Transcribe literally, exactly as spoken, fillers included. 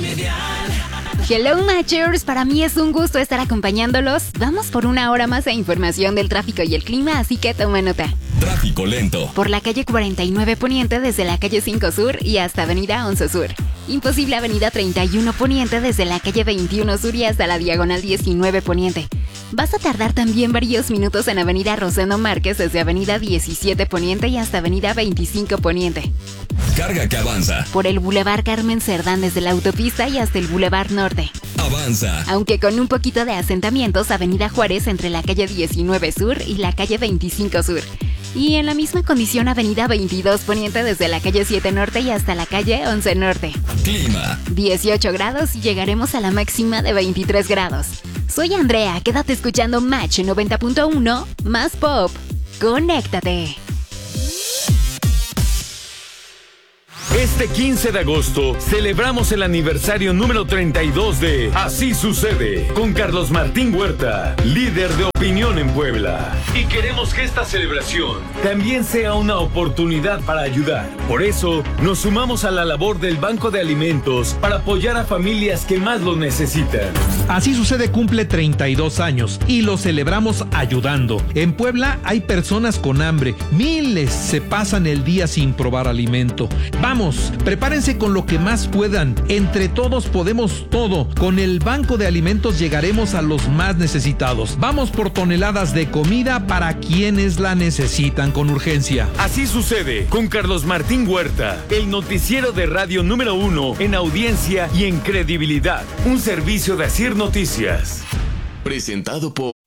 Hello Matchers, para mí es un gusto estar acompañándolos. Vamos por una hora más de información del tráfico y el clima, así que toma nota. Tráfico lento. Por la calle cuarenta y nueve Poniente desde la calle cinco Sur y hasta avenida once Sur. Imposible avenida treinta y uno Poniente desde la calle veintiuno Sur y hasta la diagonal diecinueve Poniente. Vas a tardar también varios minutos en avenida Rosendo Márquez desde avenida diecisiete Poniente y hasta avenida veinticinco Poniente. Carga que avanza. Por el Boulevard Carmen Cerdán desde la autopista y hasta el Boulevard Norte. Avanza. Aunque con un poquito de asentamientos, avenida Juárez entre la calle diecinueve Sur y la calle veinticinco Sur. Y en la misma condición avenida veintidós Poniente desde la calle siete Norte y hasta la calle once Norte. Clima. dieciocho grados y llegaremos a la máxima de veintitrés grados. Soy Andrea, quédate escuchando Match noventa punto uno, más pop. Conéctate. Este quince de agosto celebramos el aniversario número treinta y dos de Así Sucede con Carlos Martín Huerta, líder de opinión en Puebla. Y queremos que esta celebración también sea una oportunidad para ayudar. Por eso nos sumamos a la labor del Banco de Alimentos para apoyar a familias que más lo necesitan. Así Sucede cumple treinta y dos años y lo celebramos ayudando. En Puebla hay personas con hambre, miles se pasan el día sin probar alimento. Vamos, prepárense con lo que más puedan. Entre todos podemos todo. Con el Banco de Alimentos llegaremos a los más necesitados. Vamos por toneladas de comida para quienes la necesitan con urgencia. Así Sucede con Carlos Martín Huerta, el noticiero de radio número uno en audiencia y en credibilidad. Un servicio de Asir Noticias. Presentado por